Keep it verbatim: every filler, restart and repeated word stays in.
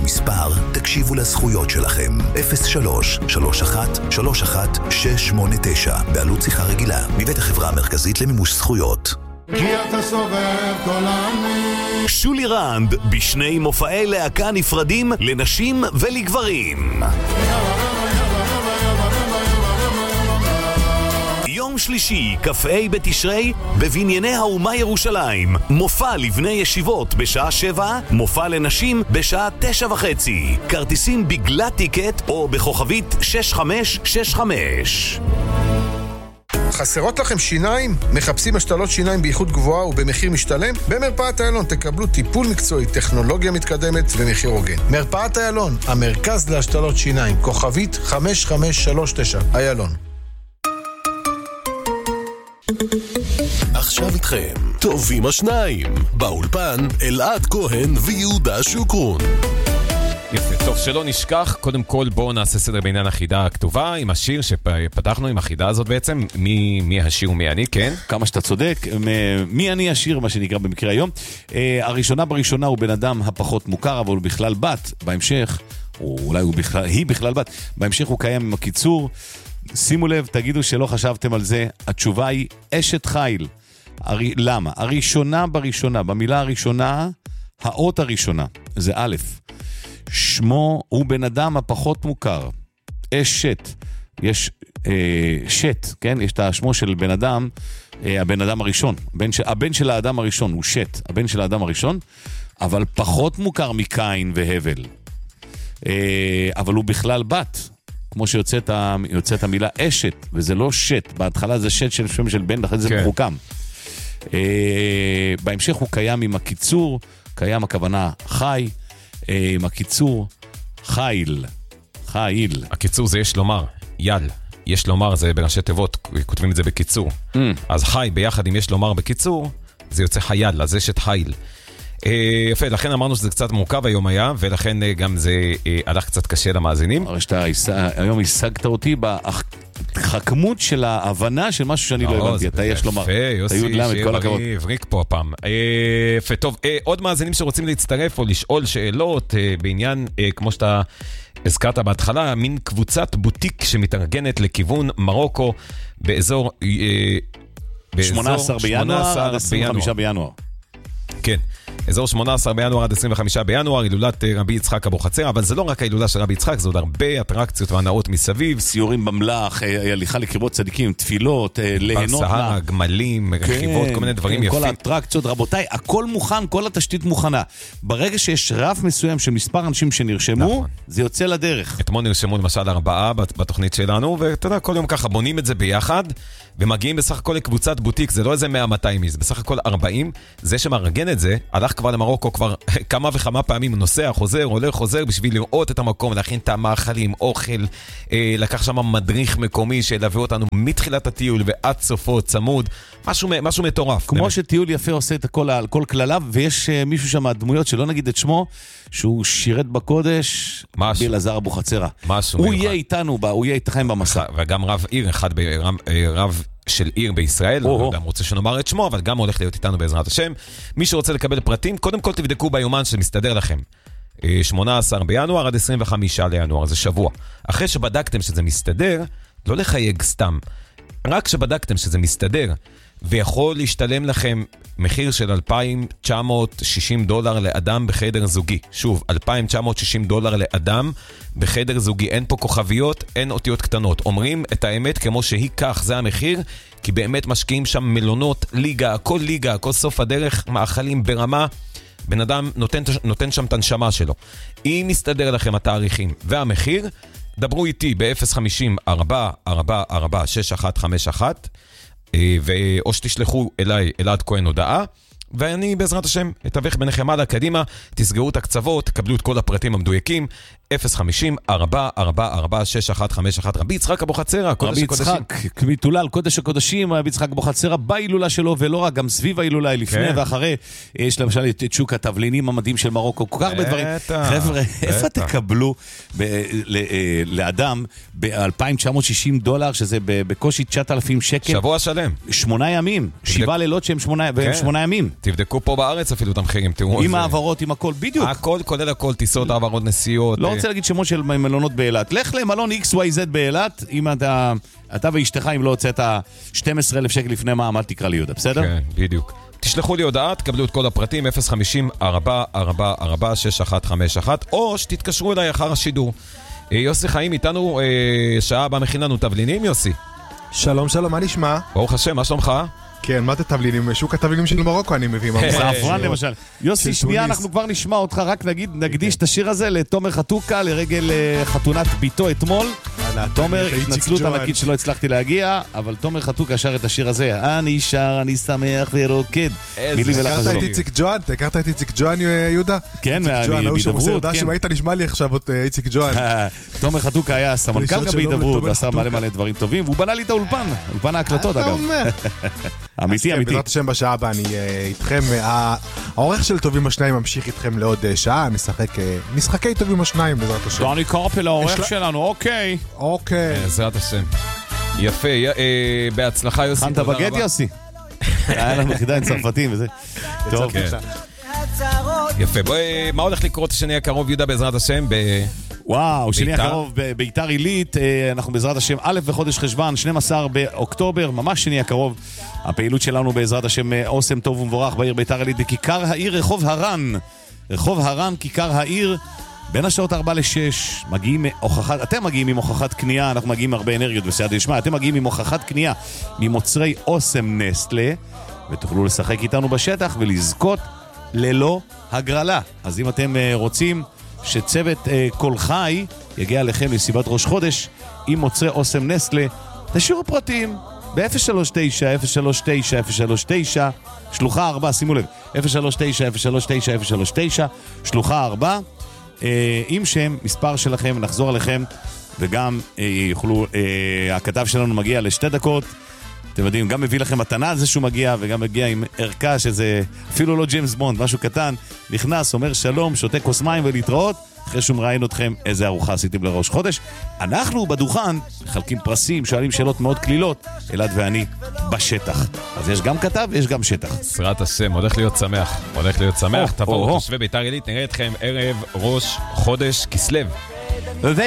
המספר, תקשיבו לזכויות שלכם. אפס שלוש שלוש אחת שלוש אחת שש שמונה תשע, בעלות שיחה רגילה, מבית החברה המרכזית למימוש זכויות. כי אתה סובב כל העמים. שולי רנד בשני מופעי להקה נפרדים לנשים ולגברים. יום שלישי, כ"ה בתשרי, בבנייני האומה ירושלים. מופע לבני ישיבות בשעה שבע, מופע לנשים בשעה תשע וחצי. כרטיסים בגלל טיקט או בכוכבית שש חמש שש חמש. חסרות לכם שיניים? מחפשים השתלות שיניים באיכות גבוהה ובמחיר משתלם? במרפאת איילון תקבלו טיפול מקצועי, טכנולוגיה מתקדמת ומחיר הוגן. מרפאת איילון, המרכז להשתלות שיניים, כוכבית חמש חמש שלוש תשע, איילון. עכשיו איתכם, טובים השניים, באולפן אלעד כהן ויהודה שוקרון. יפה, טוב, שלא נשכח, קודם כל בואו נעשה סדר בעניין החידה הכתובה, עם השיר שפתחנו עם החידה הזאת בעצם, מי, מי השיר ומי אני, כן? כמה שאתה צודק, מי אני השיר, מה שנקרא במקרה היום. הראשונה בראשונה הוא בן אדם הפחות מוכר, אבל הוא בכלל בת, בהמשך, או אולי הוא בכלל, היא בכלל בת, בהמשך הוא קיים עם הקיצור. שימו לב, תגידו שלא חשבתם על זה, התשובה היא אשת חיל. הר... למה? הראשונה בראשונה, במילה הראשונה, האות הראשונה, זה א', שמו הוא בן אדם הפחות מוכר, אשת, יש אה, שת, כן? יש את השמו של בן אדם, אה, הבן אדם הראשון, הבן של, הבן של האדם הראשון הוא שת, הבן של האדם הראשון, אבל פחות מוכר מקין והבל, אה, אבל הוא בכלל בת, כמו שיוצאת יוצאת המילה אשת, וזה לא שת, בהתחלה זה שת של שם של בן, אחרי זה כן. מחוקם. אה, בהמשך הוא קיים עם הקיצור, קיים הכוונה חי, אה, עם הקיצור חיל, חיל. הקיצור זה יש לומר, יל, יש לומר זה בראשי תיבות, כותבים את זה בקיצור. Mm. אז חי ביחד עם יש לומר בקיצור, זה יוצא חייל, אז אשת חיל. יפה, לכן אמרנו שזה קצת מורכב היום היה, ולכן גם זה הלך קצת קשה למאזינים. הרי שאתה היום השגת אותי בחכמות של ההבנה של משהו שאני לא הבנתי, אתה יש לומר. יפה, יוסי, שיהיה בריא, הבריק פה הפעם. יפה, טוב, עוד מאזינים שרוצים להצטרף או לשאול שאלות בעניין, כמו שאתה הזכרת בהתחלה, מין קבוצת בוטיק שמתארגנת לכיוון מרוקו באזור שמונה עשר בינואר עד עשרים וחמישה בינואר. כן. אזור שמונה עשר בינואר עד עשרים וחמישה בינואר, הילולת רבי יצחק אבוחצירא, אבל זה לא רק ההילולה של רבי יצחק, זה עוד הרבה אטרקציות והנאות מסביב. סיורים במלח, הליכה לקרבות צדיקים, תפילות, ליהנות. בסהרה, גמלים, רכיבות, כל מיני דברים יפים. כל האטרקציות, רבותיי, הכל מוכן, כל התשתית מוכנה. ברגע שיש רף מסוים של מספר אנשים שנרשמו, זה יוצא לדרך. אתמול נרשמו למשל ארבעה בתוכנית שלנו, ואתה יודע, כל יום ככה בונים את זה ביחד, ומגיעים בסך הכל לקבוצת בוטיק, זה לא איזה מאה מאתיים איש, בסך הכל ארבעים. זה שמארגן את זה, הלך כבר למרוקו כבר כמה וכמה פעמים, נוסע, חוזר, הולך, חוזר, בשביל לראות את המקום, להכין את המאכלים, אוכל, אה, לקח שם מדריך מקומי שילווה אותנו מתחילת הטיול ועד סופו, צמוד, משהו, משהו מטורף. כמו באמת. שטיול יפה עושה את הכל, על כל כלליו, ויש uh, מישהו שם, הדמויות שלא נגיד את שמו, שהוא שירת בקודש, בלעזר אבוחצירא. הוא יהיה איתנו, הוא יהיה איתכם במסע. וגם רב עיר, אחד רב, רב של עיר בישראל, הוא גם רוצה שנאמר את שמו, אבל גם הולך להיות איתנו בעזרת השם. מי שרוצה לקבל פרטים, קודם כל תבדקו ביומן שמסתדר לכם. שמונה עשר בינואר עד עשרים וחמישה לינואר, זה שבוע. אחרי שבדקתם שזה מסתדר, לא לחייג סתם. רק שבדקתם שזה מסתדר, ויכול להשתלם לכם מחיר של אלפיים תשע מאות ושישים דולר לאדם בחדר זוגי. שוב, אלפיים תשע מאות ושישים דולר לאדם בחדר זוגי. אין פה כוכביות, אין אותיות קטנות. אומרים את האמת כמו שהיא כך, זה המחיר, כי באמת משקיעים שם מלונות, ליגה, הכל ליגה, הכל סוף הדרך, מאכלים ברמה, בן אדם נותן, נותן שם את הנשמה שלו. אם מסתדר לכם התאריכים והמחיר, דברו איתי ב-אפס חמישים ארבע ארבע ארבע שש אחת חמש אחת, או שתשלחו אליי, אלעד כהן, הודעה, ואני בעזרת השם אתווך ביניכם הלאה קדימה, תסגרו את הקצוות, תקבלו את כל הפרטים המדויקים. אפס חמישים ארבע ארבע ארבע שש אחת חמש אחת. רבי יצחק אבוחצירא, קודש רבי הקודשים. יצחק, מתולל, קודש הקודשים, רבי יצחק אבוחצירא בהילולה שלו, ולא רק, גם סביב ההילולה, לפני כן. ואחרי. יש למשל את שוק התבלינים המדהים של מרוקו, כל כך הרבה דברים. בטח, חבר'ה, איפה בטח. תקבלו ב- ל- אה, לאדם ב-אלפיים תשע מאות ושישים דולר, שזה ב- בקושי תשעת אלפים שקל? שבוע שלם. שמונה ימים, שבעה לילות שהם שמונה, והם שמונה ימים. תבדקו פה בארץ אפילו את המחירים, תראו. עם זה- העברות, עם הכל, בדיוק. הכל, כולל הכל, טיסות, העברות, נסיעות. לא אה, רוצה להגיד שמות של מלונות באילת. לך למלון אקס וואי זד באילת, אם אתה, אתה ואשתך, אם לא הוצאת שנים עשר אלף שקל לפני מע"מ, אל תקרא לי יהודה, בסדר? כן, בדיוק. תשלחו לי הודעה, תקבלו את כל הפרטים, אפס חמישים ארבע ארבע ארבע שש אחת חמש אחת, או שתתקשרו אליי אחר השידור. אה, יוסי חיים איתנו, אה, שעה הבאה מכין לנו תבלינים, יוסי. שלום, שלום, מה נשמע? ברוך השם, מה שלומך? כן, מה זה תבלינים? שוק התבלינים של מרוקו אני מביא. זעפרן למשל. יוסי, של שנייה, טוניס. אנחנו כבר נשמע אותך, רק נגיד, נקדיש את השיר הזה לתומר חתוקה, לרגל אה, חתונת ביתו אתמול. תומר, התנצלות ענקית שלא הצלחתי להגיע, אבל תומר חתוקה שר את השיר הזה. אני שר, אני שמח ורוקד. מילים ולחן הכרת שלו. את איציק ג'ואן? אתה הכרת את איציק ג'ואן, יהודה? כן, איציק ג'ואן, ההוא שמוסר בהידברות, דש, כן. אם היית נשמע לי עכשיו את איציק ג'ואן. תומר חתוקה היה סמנכ"ל דרישות גם שלו בהידברות, לתומר ועשה מלא חתוקה. מלא דברים טובים, והוא בנה לי את האולפן, אולפן ההקלטות אתה אגב. אומר. אמיתי, כן, אמיתי. בעזרת השם בשעה הבאה אני אה, איתכם. אה, העורך של טובים השניים ממשיך איתכם לעוד אה, שעה, נשחק אה, משחקי טובים השניים בעזרת השם. דוני קורפל, העורך יש לה- שלנו, אוקיי. אוקיי. בעזרת השם. יפה, י- אה, בהצלחה יוסי. הכנת תודה בגד רבה. יוסי? היה לנו חידה עם צרפתים וזה. טוב, כן. יפה, בואי, מה הולך לקרות השני הקרוב, יהודה, בעזרת השם? ב... וואו, שני ביתר? הקרוב בביתר עילית, אה, אנחנו בעזרת השם א' בחודש חשבן, שנים עשר באוקטובר, ממש שני הקרוב. הפעילות שלנו בעזרת השם אה, אוסם טוב ומבורך בעיר ביתר עילית, בכיכר העיר רחוב הרן. רחוב הרן, כיכר העיר, בין השעות ארבע לשש, מגיעים הוכחת, אתם מגיעים עם הוכחת קנייה, אנחנו מגיעים עם הרבה אנרגיות בסייעתא דשמיא, אתם מגיעים עם הוכחת קנייה ממוצרי אוסם נסטלה, ותוכלו לשחק איתנו בשטח ולזכות ללא הגרלה. אז אם אתם uh, רוצים שצוות uh, כל חי יגיע לכם לסיבת ראש חודש עם מוצרי אוסם נסטלה, תשאירו פרטים ב-אפס שלוש תשע אפס שלוש תשע אפס שלוש תשע, שלוחה ארבע, שימו לב, אפס שלוש תשע אפס שלוש תשע אפס שלוש תשע, שלוחה ארבע, uh, עם שם, מספר שלכם, נחזור עליכם, וגם uh, יוכלו, uh, הכתב שלנו מגיע לשתי דקות, אתם יודעים, גם מביא לכם מתנה על זה שהוא מגיע, וגם מגיע עם ערכה שזה אפילו לא ג'יימס בונד, משהו קטן, נכנס, אומר שלום, שותה כוס מים ולהתראות, אחרי שהוא מראיין אתכם איזה ארוחה עשיתם לראש חודש. אנחנו בדוכן מחלקים פרסים, שואלים שאלות מאוד כלילות, אלעד ואני בשטח. אז יש גם כתב ויש גם שטח. בעזרת השם, הולך להיות שמח. הולך להיות שמח, או, תבואו, או, או. תושבי ביתר עילית, נראה אתכם ערב ראש חודש כסלו.